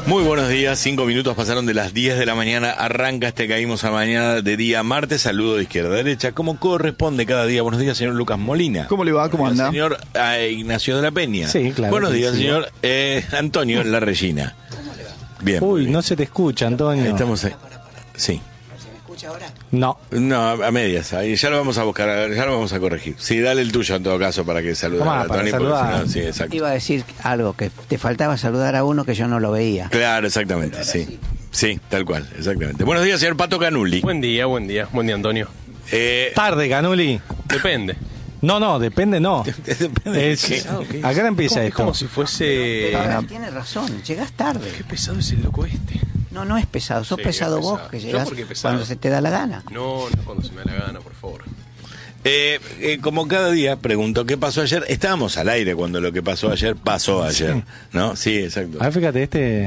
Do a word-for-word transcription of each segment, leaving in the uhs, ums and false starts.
Muy buenos días, cinco minutos pasaron de las diez de la mañana, arranca este Caímos a Mañana de día martes, saludo de izquierda a derecha, como corresponde cada día. Buenos días, señor Lucas Molina. ¿Cómo le va? ¿Cómo anda? Señor eh, Ignacio de la Peña. Sí, claro. Buenos días, sí. señor eh, Antonio La Regina. Bien. Uy, bien. no se te escucha, Antonio. Estamos ahí. Sí. ¿Se me escucha ahora? No. No, a medias, ahí ya lo vamos a buscar, ya lo vamos a corregir. Sí, dale el tuyo en todo caso para que salude Tomá, a para Tony, porque saludar. si no, sí, exacto. Iba a decir algo, que te faltaba saludar a uno que yo no lo veía. Claro, exactamente, sí. Sí, tal cual, exactamente. Buenos días, señor Pato Canulli. Buen día, buen día, buen día, Antonio. Eh, Tarde, Canuli. Depende. No, no, depende, no. Depende de Es, qué. Ah, ok. acá empieza Es esto. como si fuese... Pero ahora tienes razón, llegás tarde. Qué pesado es el loco este. No, no es pesado, sos Sí, pesado es vos, pesado. que ¿Yo llegás por qué pesado? cuando se te da la gana. No, no cuando se me da la gana, por favor. Eh, eh, como cada día pregunto qué pasó ayer. Estábamos al aire cuando lo que pasó ayer pasó ayer, ¿no? Sí, exacto. A ver, fíjate, este...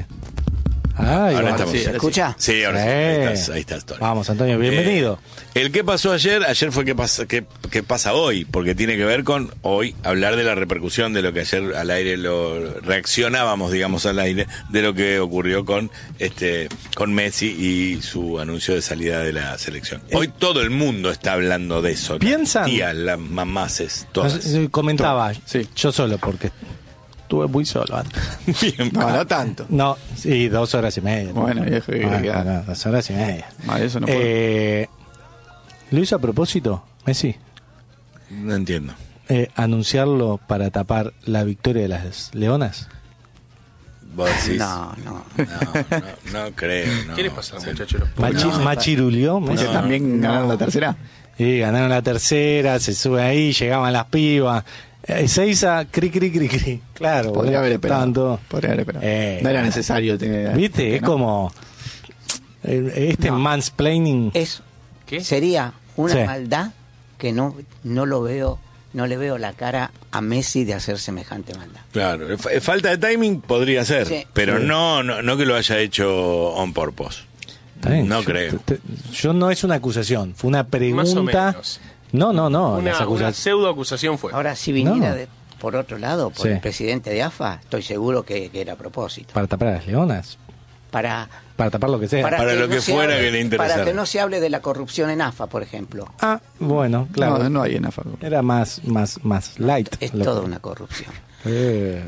Ay, Ahora va. estamos. ¿Se escucha? Sí, ahora sí. Eh. Ahí estás, ahí estás, Tony. Vamos, Antonio, bienvenido. Eh, el qué pasó ayer, ayer fue qué pasa, qué, qué pasa hoy, porque tiene que ver con hoy hablar de la repercusión de lo que ayer al aire lo reaccionábamos, digamos, al aire, de lo que ocurrió con este con Messi y su anuncio de salida de la selección. Hoy todo el mundo está hablando de eso. ¿Piensan? Las tías, las mamases, todas. Nos- Comentaba, Sí. yo solo, porque estuve muy solo antes. Bien. No, no tanto. No, sí, dos horas y media. Bueno, viejo, ¿qué Ah, quiere que haga? no, dos horas y media. Más de eso no puedo. Eh, ¿Lo hizo a propósito, Messi? No entiendo. Eh, ¿Anunciarlo para tapar la victoria de las Leonas? Vos decís. No, no. No, no, no creo. No. ¿Qué le pasa a los muchachos? Los Machi- pobres? machirulió, Porque Messi. también ganaron la tercera. Y ganaron la tercera, se sube ahí, llegaban las pibas. Eh, Seiza, cri, cri, cri, cri. Claro, Podría boludo, haber esperado. estaban todos. Podría haber esperado. Eh, no era necesario. Tener, ¿Viste? Es ¿no? como eh, este No. mansplaining. Es, ¿Qué? sería una Sí. maldad que no, no lo veo, no le veo la cara a Messi de hacer semejante maldad. Claro, fa- falta de timing podría ser, Sí. pero Sí. no, no no que lo haya hecho on purpose. Está bien, No yo, creo. te- te- yo no es una acusación, fue una pregunta. Más o menos. No, no, no. las Una, una acusaciones- pseudo acusación fue. Ahora, si viniera No. de, por otro lado, por Sí. el presidente de A F A, estoy seguro que, que era a propósito. Para tapar a las leonas. Para, Para tapar lo que sea. Para lo que se fuera hable- que le interesara. Para que no se hable de la corrupción en A F A, por ejemplo. Ah, bueno, claro. No, no hay en AFA. Era más, más, más light. Es lo- toda una corrupción. Eh.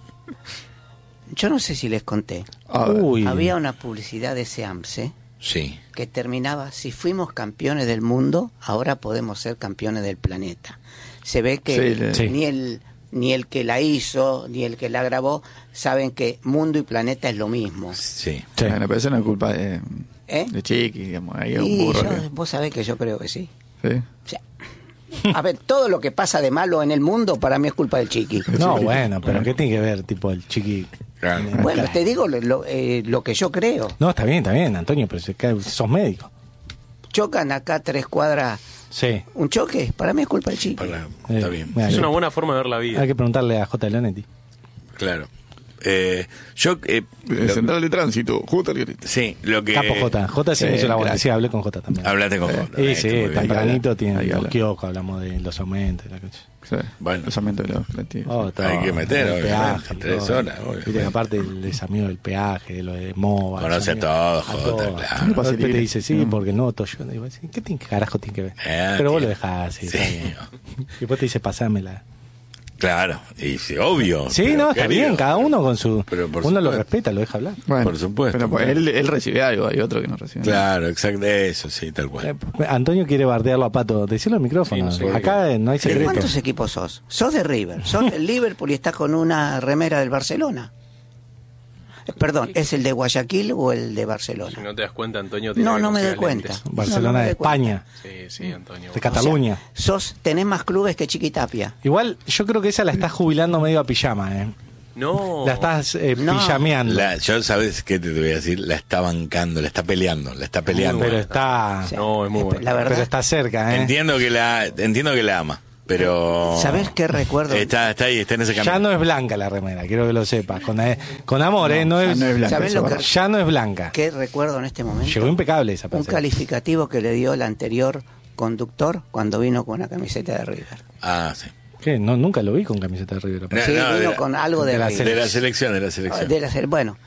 Yo no sé si les conté. A ver. Uy. Había una publicidad de Seamse Sí. que terminaba: si fuimos campeones del mundo, ahora podemos ser campeones del planeta. Se ve que Sí, le- Sí. ni el ni el que la hizo ni el que la grabó saben que mundo y planeta es lo mismo. Sí. Sí. Bueno, pero eso no es culpa de, ¿Eh? de Chiqui, digamos. Ahí es un Y burro. yo- que- vos sabés que yo creo que sí. ¿sí? O sea, a ver, todo lo que pasa de malo en el mundo para mí es culpa del Chiqui. No, bueno, pero ¿qué tiene que ver, tipo, el chiqui? Claro. Bueno, te digo lo, lo, eh, lo que yo creo. No, está bien, está bien, Antonio, pero si cae- sos médico. Chocan acá tres cuadras Sí. un choque, para mí es culpa del Chiqui. Para- Eh, está bien. mira, Es hay- una buena forma de ver la vida. Hay que preguntarle a J. Leonetti. Claro. Eh, yo eh, Eh, lo- Central de Tránsito, J. Arquitecto. sí, lo que Capo J. J sí Sí, me hizo la crack. buena. Sí, hablé con J también. Hablaste con J. Sí, Ahí sí, está, muy bien. tempranito Ahí tienen habla. los kioscos, hablamos de los aumentos. La cosa. Sí. Bueno. Los aumentos de los colectivos. Oh, todo. Hay que meter, El obviamente, peaje, tres todo. horas, obviamente. Viste que aparte él es amigo del peaje, de lo de MOVA. Conoce es a amigo- todos, Jota, todos. claro. Después Pase te libre. dice, sí, Mm. porque el nuevo Toyota. Digo, sí, ¿qué tiene, carajo tiene que ver? Eh, Pero vos que- lo dejás, sí, Sí. está bien. Y después te dice, pasámela. Claro, y sí, obvio. Sí, pero no, está querido, bien, cada uno con su... pero por uno lo supuesto. respeta, lo deja hablar. Bueno, Por supuesto. Pero pues, él, él recibe algo, hay otro que no recibe nada. Claro, exacto, eso sí, tal cual. Eh, Antonio quiere bardearlo a Pato. Decirlo al micrófono. Sí, no sé. Acá eh, no hay ¿De secreto. cuántos equipos sos? ¿Sos de River? ¿Sos del Liverpool y estás con una remera del Barcelona? Eh, Perdón, ¿es el de Guayaquil o el de Barcelona? Si no te das cuenta, Antonio... tiene No, que no me doy conseguir cuenta. lentes. Barcelona No, no me de doy cuenta. España, Sí, sí, Antonio. de Cataluña. O sea, sos, tenés más clubes que Chiquitapia. Igual, yo creo que esa la estás jubilando medio a pijama, ¿eh? No. La estás eh, No. pijameando. La, yo, ¿sabes qué te voy a decir? La está bancando, la está peleando, la está peleando. Pero buena. está... O sea, No, es muy bueno. La verdad, Pero está cerca, ¿eh? Entiendo que la entiendo que la ama, pero ¿sabés qué recuerdo? Está, está ahí, está en ese Ya camino. no es blanca la remera, quiero que lo sepas. Con, eh, con amor, ¿eh? No ya es, no es blanca, ¿sabés eso lo va. que- ya no es blanca. ¿Qué recuerdo en este momento? Llegó impecable esa Un persona. calificativo que le dio el anterior conductor cuando vino con una camiseta de River. Ah, sí. ¿Qué? No, nunca lo vi con camiseta de River. No, Sí, no, vino de- con algo de, de la River. De la selección, de la selección. De la sele- bueno,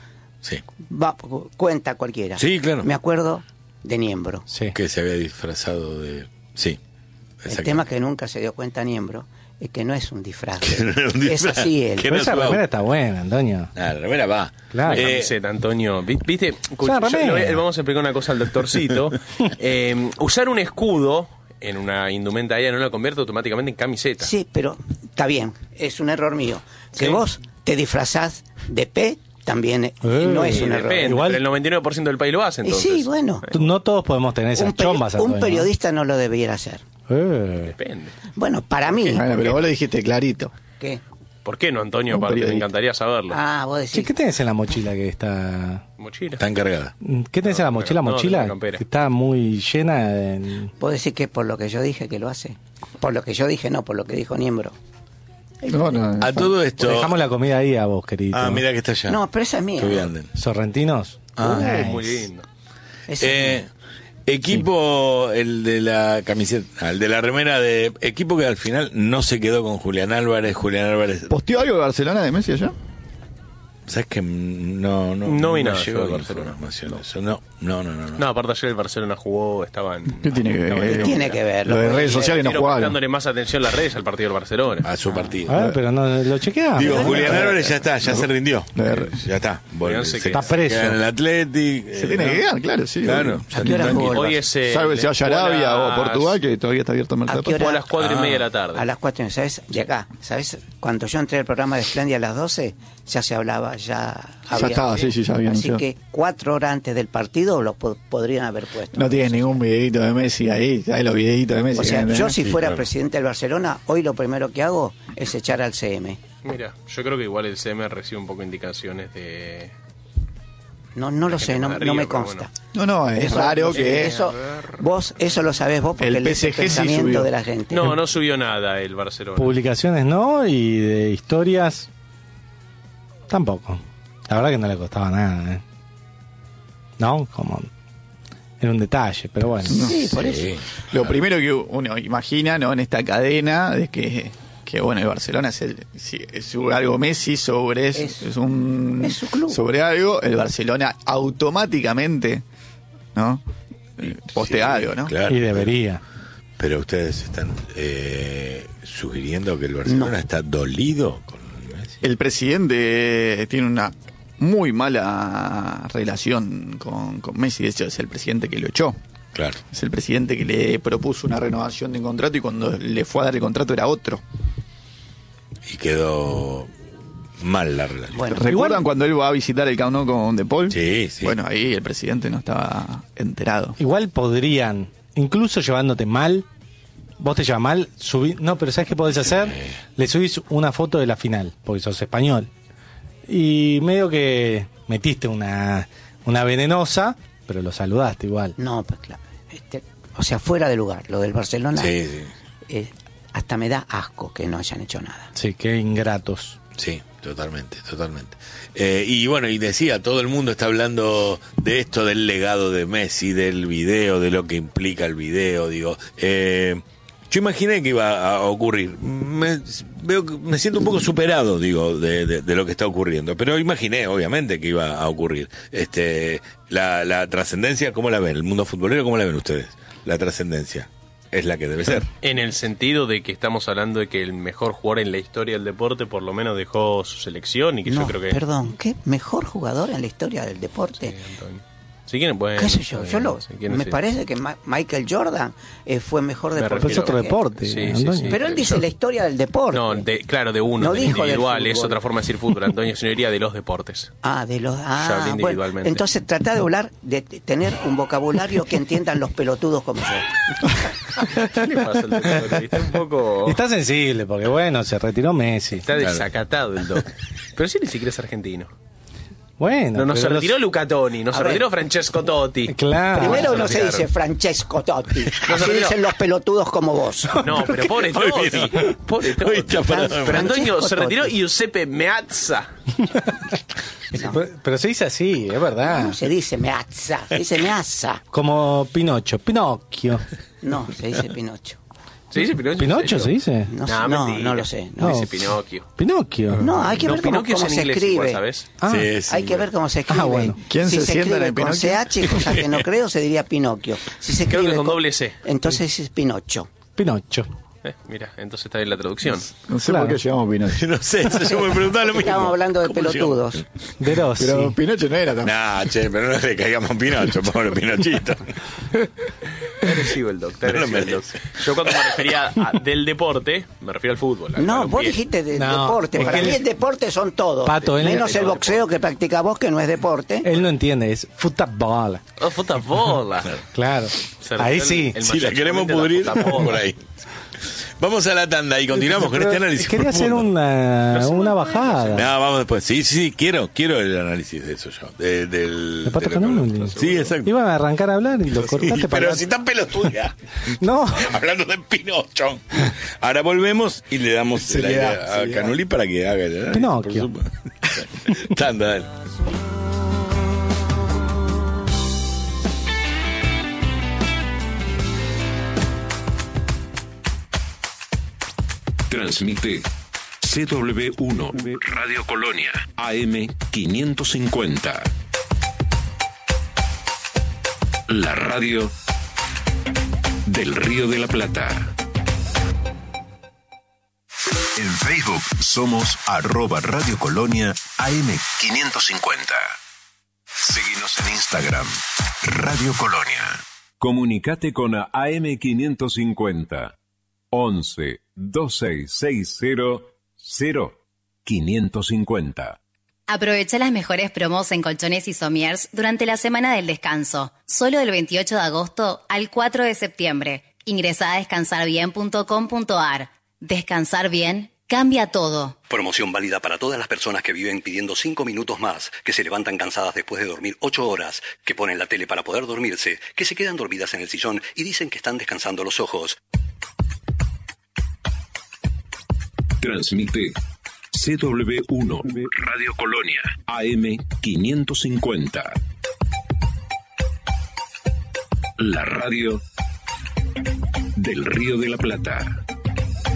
Sí. Va, cuenta cualquiera. Sí, claro. Me acuerdo de Niembro. Sí. Que se había disfrazado de... Sí. El tema que nunca se dio cuenta Niembro es que no es un disfraz. Que no era un Es disfraz, así él. que Pero no esa es remera guau. está buena, Antonio. Ah, la remera va. Claro. La Eh, camiseta, Antonio. Vi- Viste, Escucha, Una yo- remera. le- vamos a explicar una cosa al doctorcito. Eh, usar un escudo en una indumentaria no lo convierte automáticamente en camiseta. Sí, pero está bien. Es un error mío. Que Sí. vos te disfrazás de P también eh, no es Sí, un error. depende, Igual- pero el noventa y nueve por ciento del país lo hace, Y entonces. sí, bueno. No todos podemos tener esas Un, peri- chombas, un Antonio. periodista no lo debiera hacer. Eh. Depende. Bueno, para mí. Bueno, pero vos lo dijiste clarito. ¿Qué? ¿Por qué no, Antonio? Un Aparte, me periodista. encantaría saberlo. Ah, vos decís. Che, ¿qué tenés en la mochila que está...? Mochila. Está encargada. ¿Qué tenés en la mochila? no, ¿Mochila? tengo campera. Que está muy llena de... Vos decís que por lo que yo dije que lo hace. Por lo que yo dije, no, por lo que dijo Niembro. No, no, A todo esto... Dejamos la comida ahí a vos, querido. Ah, mira que está allá. No, pero esa es mía. Que hoy anden. ¿Sorrentinos? Ah. Uh, Nice. muy lindo. Esa es Eh, mía. equipo, el de la camiseta, el de la remera de equipo que al final no se quedó con Julián Álvarez. Julián Álvarez, ¿Posteó algo de Barcelona de Messi allá? ¿sabes que no no No vi nada llegó yo de la Barcelona. información de eso. No, no, no, no. no. No, aparte ayer el Barcelona jugó, estaban... ¿Qué tiene que estaban ver? en- Tiene que ver. Lo de redes sociales no Pero jugaron. prestándole más atención las redes al partido del Barcelona. A su partido. Ah, pero no lo chequeamos. Digo, Julián Álvarez ya está, ya se rindió. Ver. Ya está. Volve, se se- queda se preso. queda en el Athletic. Se eh, tiene ¿no? que quedar, claro, sí. Claro. obvio. ¿A qué hora jugó el Hoy Barça? es... eh, Salvo que se vaya a jugó a Arabia o a las- Portugal, que todavía está abierto el ¿A mercado. qué hora? Jugó a las cuatro y Ah. media de la tarde. A las cuatro, ¿sabes? De acá, ¿sabes? Cuando yo entré al programa de Splendid a las doce, ya se hablaba, ya había- estaba, sí, sí, ya había Así anunciado. que cuatro horas antes del partido lo po- podrían haber puesto. No tienes ningún videito de Messi ahí. ¿Sabes los videitos de Messi? O sea, que yo tenés? si Sí, fuera claro. presidente del Barcelona, hoy lo primero que hago es echar al C M. Mira, yo creo que igual el C M recibe un poco indicaciones de... No, no lo Hay sé, gente no, más no me arriba, pero consta. No, no, es Eso- raro eso- que... Eso, vos, eso lo sabés vos porque El lees el P S G sí pensamiento subió. de la gente. No, no subió nada el Barcelona. Publicaciones no, y de historias tampoco. La verdad que no le costaba nada, ¿eh? No, como... Era un detalle, pero bueno. Sí, por eso. Sí. Lo primero que uno imagina, ¿no? En esta cadena, es que, que bueno, el Barcelona es, el, si- es algo Messi sobre es, Es- es un es su club. sobre algo, el Barcelona automáticamente, ¿no? Eh, Postea algo, ¿no? Claro. Y debería. Pero ustedes están eh, sugiriendo que el Barcelona No. está dolido con Messi. El presidente tiene una muy mala relación con, con Messi, de hecho es el presidente que lo echó. Claro. Es el presidente que le propuso una renovación de un contrato y cuando le fue a dar el contrato era otro. Y quedó mal la relación. Bueno, ¿Recuerdan cuando él va a visitar el Camp Nou con De Paul? Sí, sí. Bueno, ahí el presidente no estaba enterado. Igual podrían, incluso llevándote mal, vos te llevas mal, subí, no, pero ¿sabes qué podés hacer? Le subís una foto de la final, porque sos español. Y medio que metiste una, una venenosa, pero lo saludaste igual. no, pues claro. Este, o sea, fuera de lugar. Lo del Barcelona, Sí, sí. eh, hasta me da asco que no hayan hecho nada. Sí, qué ingratos. Sí, totalmente, totalmente. Eh, y bueno, y decía, todo el mundo está hablando de esto, del legado de Messi, del video, de lo que implica el video, digo. Eh, yo imaginé que iba a ocurrir. Me, veo, que- me siento un poco superado, digo, de, de- de lo que está ocurriendo. Pero imaginé, obviamente, que iba a ocurrir. Este, la, la trascendencia, ¿cómo la ven? El mundo futbolero, ¿cómo la ven ustedes? La trascendencia es la que debe ser. En el sentido de que estamos hablando de que el mejor jugador en la historia del deporte por lo menos dejó su selección y que No, yo creo que... perdón, ¿qué mejor jugador en la historia del deporte? Sí, Antonio. Si quieren pueden... ¿Qué sé yo? Yo lo, si quieren, me sí. parece que Ma- Michael Jordan eh, fue mejor Me deportista. Pero es otro que- deporte, Sí, sí, Antonio. sí. Pero él dice Yo- la historia del deporte. No, de, claro, de uno, No del dijo del individual, es fútbol. otra forma de decir fútbol, Antonio, sino diría de los deportes. Ah, de los. Yo Ah, hablé bueno, individualmente. entonces trata de hablar, de t- tener un vocabulario que entiendan los pelotudos como yo. ¿Qué le pasa al doctor? Está un poco... Está sensible, porque bueno, se retiró Messi. Está Claro. desacatado el doc. Pero si ni siquiera es argentino. Bueno, No, nos pero retiró los- Luca Toni, nos A ver. retiró Francesco Totti. Claro. Primero se no se retiraron. dice Francesco Totti. Así retiró. dicen los pelotudos como vos. No, pero pobre Hoy Totti. vino. Pobre Hoy Totti. está parado. Pero Antonio, Francesco se retiró Totti. Giuseppe Meazza. Pero, pero se dice así, es verdad. No se dice meazza, se dice meazza. Como Pinocho, Pinocchio. No, se dice Pinocho. ¿Se dice Pinocho? ¿Pinocho se dice? No, No, sé, no, mentira. no lo sé. No. No, Dice Pinocchio. Pinocchio. No, hay que No, ver cómo, Pinocchio cómo es en se inglés escribe. igual, ¿sabes? Ah, Sí, sí, Hay que ver cómo se escribe. Ah, bueno. ¿Quién si se sienta escribe en con Pinocchio? C H, cosa que no creo, se diría Pinocchio. Si se Creo escribe que con doble C. Entonces es Pinocho. Pinocho. Eh, mira, entonces está bien la traducción. No sé Claro. por qué llevamos Pinocho. No sé, yo me preguntaba lo mismo. Estábamos hablando de ¿Cómo pelotudos. De Rossi. Pero Pinocho no era tan... Nah, che, pero no le caigamos a Pinocho, pobre Pinochito. Merecido el doctor. No lo merecido el merece. doc. Yo cuando me refería a- del deporte, me refiero al fútbol. al No, vos balompié. dijiste de No, deporte. es Para que mí él- el deporte son todos. Pato, él- menos el él- boxeo que practica vos, que no es deporte. Él no entiende, es fútbol. Oh, fútbol. Claro. Se Ahí refiere sí. el- el Si la mayor queremos exponente de la pudrir, fútbol. por ahí. Vamos a la tanda y continuamos con este análisis. Quería hacer profundo. una, una bajada. No, vamos después. Sí, sí, sí, quiero, quiero el análisis de eso yo. De, del, ¿De Pato de lo- Canoli? Sí, exacto. Iban a arrancar a hablar y lo cortaste Sí, para... pero si están pelotuda. No. Hablando de Pinocho. Ahora volvemos y le damos el Seriedad, aire a seriedad. Canuli para que haga el análisis, Pinocchio. por supuesto. Tanda, dale. Transmite C W uno Radio Colonia A M quinientos cincuenta. La radio del Río de la Plata. En Facebook somos arroba Radio Colonia A M quinientos cincuenta. Seguinos en Instagram, Radio Colonia. Comunicate con A M quinientos cincuenta. once dos seis seis cero cero quinientos cincuenta. Aprovecha las mejores promos en colchones y somiers durante la semana del descanso. Solo del veintiocho de agosto al cuatro de septiembre. Ingresá a descansar bien punto com punto a r. Descansar bien cambia todo. Promoción válida para todas las personas que viven pidiendo cinco minutos más, que se levantan cansadas después de dormir ocho horas, que ponen la tele para poder dormirse, que se quedan dormidas en el sillón y dicen que están descansando los ojos. Transmite C W uno Radio Colonia A M quinientos cincuenta. La radio del Río de la Plata.